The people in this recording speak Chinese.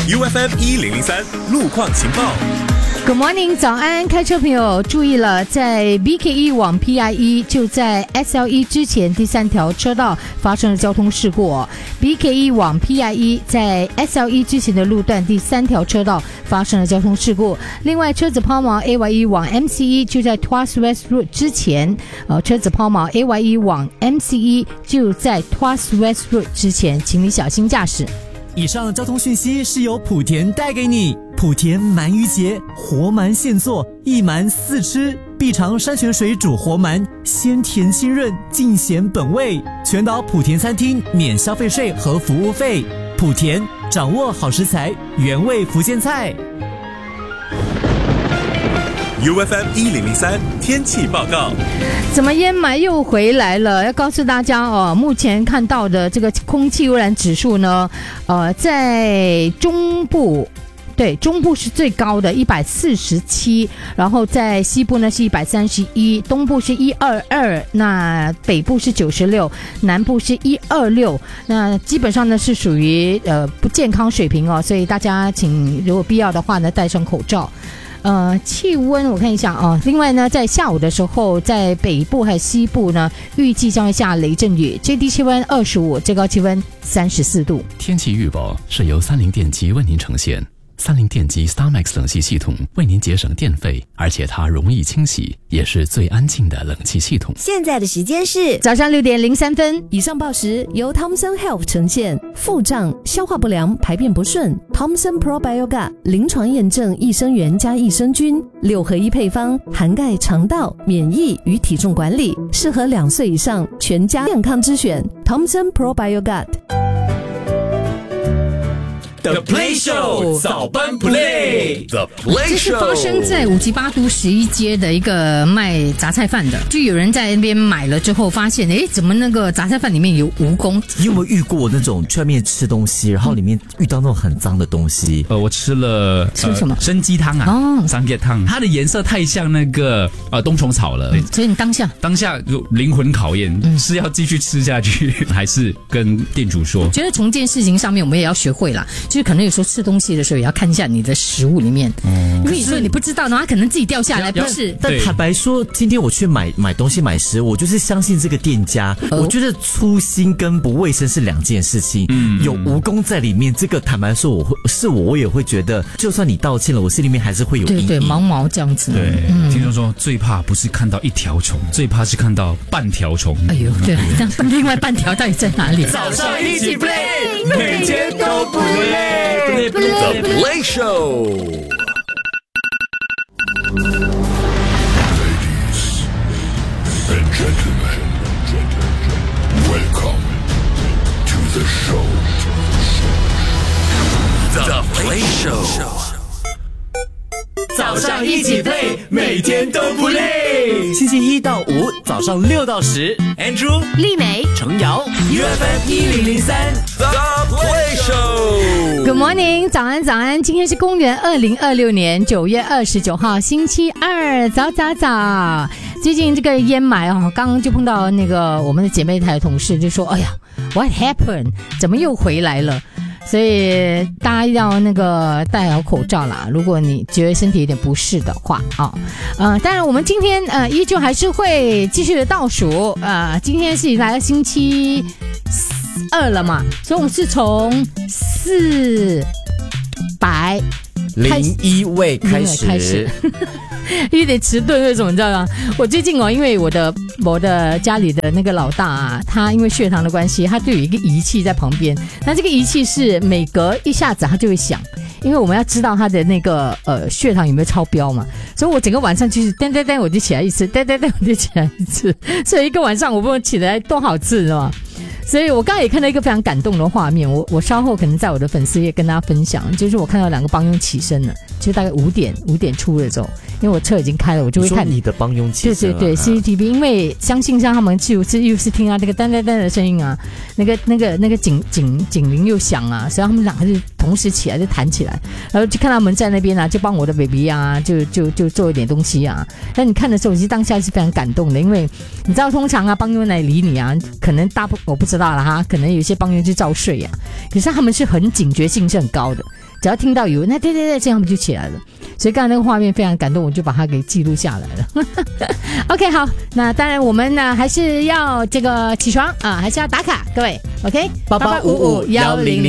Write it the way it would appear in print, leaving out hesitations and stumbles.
UFM 1003路况情报。 Good morning， 早安，开车朋友注意了，在 BKE 往 PIE 就在 SLE 之前第3条车道发生了交通事故BKE 往 PIE 在 SLE 之前的路段第3条车道发生了交通事故。另外，车子抛锚 AYE 往 MCE 就在 Tuas West Road 之前，车子抛锚 AYE 往 MCE 就在 Tuas West Road 之前，请你小心驾驶。 以上交通讯息是由莆田带给你。莆田鳗鱼节，活鳗现做，一鳗4吃，必尝山泉水煮活鳗，鲜甜清润，尽显本味。全岛莆田餐厅免消费税和服务费。莆田掌握好食材，原味福建菜。 UFM 1003天气报告。 怎么烟霾又回来了？要告诉大家目前看到的这个空气污染指数呢，在中部。对，中部是最高的147，然后在西部呢是131，东部是122，那北部是96，南部是126，那基本上呢是属于不健康水平所以大家请如果必要的话呢戴上口罩。气温我看一下另外呢，在下午的时候，在北部还有西部呢，预计将会下雷阵雨，最低气温25，最高气温34度。 天气预报是由30电机为您呈现。30电机 StarMax 冷气系统为您节省电费，而且它容易清洗，也是最安静的冷气系统。 现在的时间是早上6点03分。 以上报时由 Thomson Health 呈现。腹胀、消化不良、排便不顺 Thomson Probiotic 临床验证益生元加益生菌6合1配方，涵盖肠道、免疫与体重管理，适合2岁以上全家健康之选 Thomson Probiotic。The Play Show 早班 Play，The Play Show 这是发生在五级八都11街的一个卖杂菜饭的，就有人在那边买了之后发现，怎么那个杂菜饭里面有蜈蚣？ 你有没有遇过那种去外面吃东西，然后里面遇到那种很脏的东西？ 我吃了什么生鸡汤三叶汤，它的颜色太像那个冬虫草了， 所以你当下有灵魂考验，是要继续吃下去，还是跟店主说？ 觉得从这件事情上面，我们也要学会啦。就是可能有时候吃东西的时候也要看一下你的食物里面，因为有时候你不知道呢，它可能自己掉下来，不是。 但坦白说，今天我去买东西买食物，我就是相信这个店家。我觉得粗心跟不卫生是2件事情。有蜈蚣在里面，这个坦白说，我也会觉得，就算你道歉了，我心里面还是会有阴影。 对，毛毛这样子。 对，听说最怕不是看到1条虫，最怕是看到半条虫。 哎呦，对，那另外半条到底在哪里？ 早上一起 play， 每天都不累。 The Play Show。 Ladies and gentlemen, welcome to the show. The Play Show。 早上一起 play， 每天都不累。 星期1到5早上6到10 Andrew、 丽美、 程瑶 UFM 1003 The Play Show。 Good morning， 早安！今天是公元2026年9月29号，星期二，早。最近这个烟霾刚刚就碰到那个我们的姐妹台的同事就说：“哎呀 ，What happened？ 怎么又回来了？”所以大家要那个戴好口罩啦。如果你觉得身体有点不适的话当然我们今天依旧还是会继续的倒数今天是来到星期2了嘛，所以我们是从 401位开始有点迟钝，为什么你知道吗？我最近因为我的家里的那个老大他因为血糖的关系，他就有一个仪器在旁边，那这个仪器是每隔一下子他就会响，因为我们要知道他的那个血糖有没有超标嘛，所以我整个晚上就是噔我就起来一次，噔我就起来一次，所以一个晚上我不知道起来多少次，你知道吗？所以我刚才也看到一个非常感动的画面，我稍后可能在我的粉丝页跟大家分享，就是我看到2个帮佣起身了，就大概5点出的时候，因为我车已经开了，我就会看你的帮佣起身对 CCTV， 因为相信像他们又是听到这个噔的声音那个警铃又响所以他们2个就同时起来就弹起来，然后就看他们在那边就帮我的 baby 就做一点东西但你看的时候其实当下是非常感动的，因为你知道通常帮佣来理你可能我不知道了可能有些帮佣就照睡可是他们是很警觉性是很高的， 只要听到有那对，这样他们就起来了。所以刚才那个画面非常感动，我就把它给记录下来了。OK， 好，那当然我们呢还是要这个起床啊，还是要打卡，各位 OK， 885510